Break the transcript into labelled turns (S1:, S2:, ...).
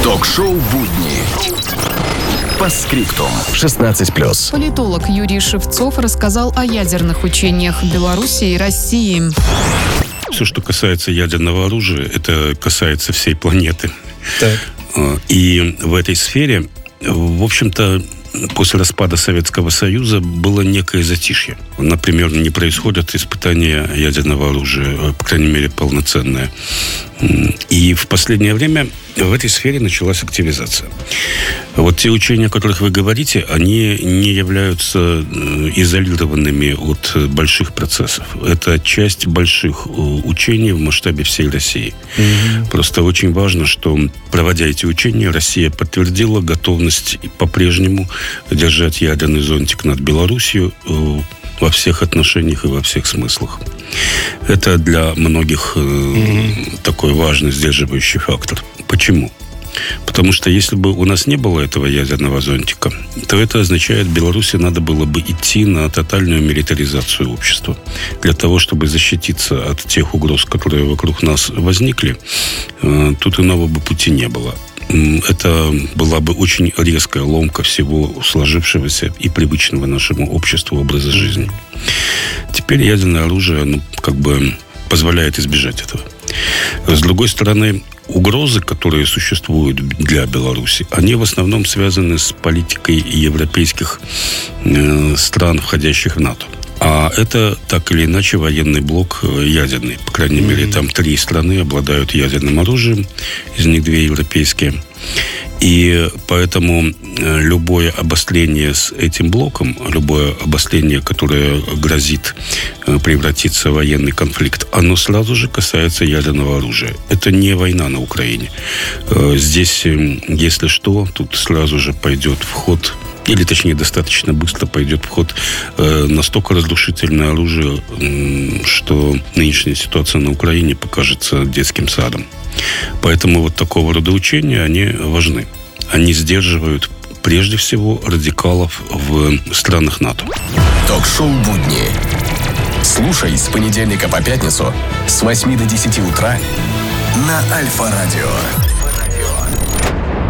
S1: Ток-шоу «Будни». По скриптум. 16+.
S2: Политолог Юрий Шевцов рассказал о ядерных учениях Беларуси и России.
S3: Все, что касается ядерного оружия, это касается всей планеты.
S4: Так.
S3: И в этой сфере, в общем-то, после распада Советского Союза было некое затишье. Например, не происходят испытания ядерного оружия, по крайней мере, полноценное. И в последнее время в этой сфере началась активизация. Вот те учения, о которых вы говорите, они не являются изолированными от больших процессов. Это часть больших учений в масштабе всей России. Просто очень важно, что, проводя эти учения, Россия подтвердила готовность по-прежнему держать ядерный зонтик над Белоруссией во всех отношениях и во всех смыслах. Это для многих такой важный сдерживающий фактор. Почему? Потому что если бы у нас не было этого ядерного зонтика, то это означает, Беларуси надо было бы идти на тотальную милитаризацию общества. Для того, чтобы защититься от тех угроз, которые вокруг нас возникли, тут иного бы пути не было. Это была бы очень резкая ломка всего сложившегося и привычного нашему обществу образа жизни. Теперь ядерное оружие, позволяет избежать этого. С другой стороны, угрозы, которые существуют для Беларуси, они в основном связаны с политикой европейских стран, входящих в НАТО. А это, так или иначе, военный блок ядерный. По крайней мере, там 3 страны обладают ядерным оружием, из них 2 европейские. И поэтому любое обострение с этим блоком, любое обострение, которое грозит превратиться в военный конфликт, оно сразу же касается ядерного оружия. Это не война на Украине. Здесь, если что, тут сразу же пойдет в ход, или точнее достаточно быстро пойдет в ход настолько разрушительное оружие, что нынешняя ситуация на Украине покажется детским садом. Поэтому вот такого рода учения, они важны. Они сдерживают прежде всего радикалов в странах НАТО.
S1: Ток-шоу «Будни». Слушай с понедельника по пятницу с 8 до 10 утра на Альфа-радио.